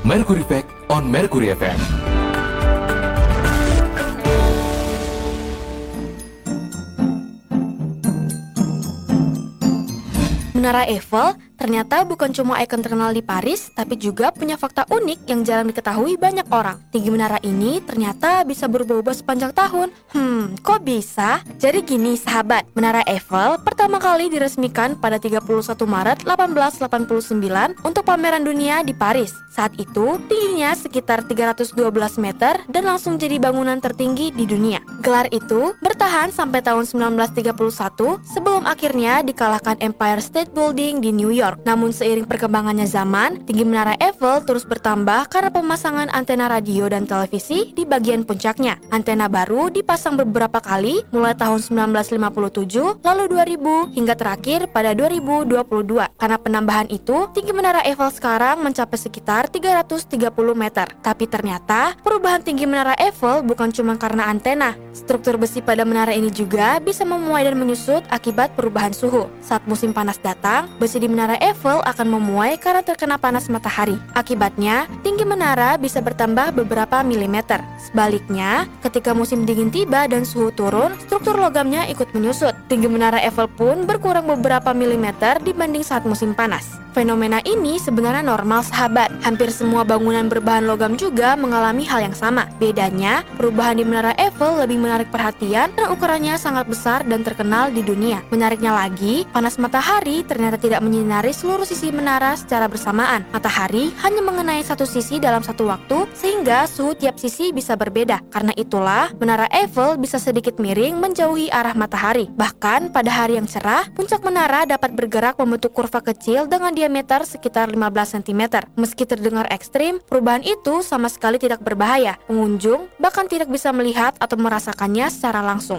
Mercury Fact on Mercury FM. Menara Eiffel ternyata bukan cuma ikon terkenal di Paris, tapi juga punya fakta unik yang jarang diketahui banyak orang. Tinggi menara ini ternyata bisa berubah-ubah sepanjang tahun. Kok bisa? Jadi gini sahabat, Menara Eiffel pertama kali diresmikan pada 31 Maret 1889 untuk pameran dunia di Paris. Saat itu, tingginya sekitar 312 meter dan langsung jadi bangunan tertinggi di dunia. Gelar itu bertahan sampai tahun 1931 sebelum akhirnya dikalahkan Empire State Building di New York. Namun seiring perkembangannya zaman, tinggi Menara Eiffel terus bertambah karena pemasangan antena radio dan televisi di bagian puncaknya. Antena baru dipasang beberapa kali mulai tahun 1957, lalu 2000 hingga terakhir pada 2022. Karena penambahan itu, tinggi Menara Eiffel sekarang mencapai sekitar 330 meter. Tapi ternyata perubahan tinggi Menara Eiffel bukan cuma karena antena. Struktur besi pada menara ini juga bisa memuai dan menyusut akibat perubahan suhu. Saat musim panas datang, besi di Menara Eiffel akan memuai karena terkena panas matahari. Akibatnya, tinggi menara bisa bertambah beberapa milimeter. Sebaliknya, ketika musim dingin tiba dan suhu turun, struktur logamnya ikut menyusut. Tinggi Menara Eiffel pun berkurang beberapa milimeter dibanding saat musim panas. Fenomena ini sebenarnya normal sahabat. Hampir semua bangunan berbahan logam juga mengalami hal yang sama. Bedanya, perubahan di Menara Eiffel lebih menarik perhatian dan ukurannya sangat besar dan terkenal di dunia. Menariknya lagi, panas matahari ternyata tidak menyinari seluruh sisi menara secara bersamaan. Matahari hanya mengenai satu sisi dalam satu waktu, sehingga suhu tiap sisi bisa berbeda. Karena itulah, Menara Eiffel bisa sedikit miring menjauhi arah matahari. Bahkan pada hari yang cerah, puncak menara dapat bergerak membentuk kurva kecil dengan diameter sekitar 15 cm. Meski terdengar ekstrim, perubahan itu sama sekali tidak berbahaya. Pengunjung bahkan tidak bisa melihat atau merasakannya secara langsung.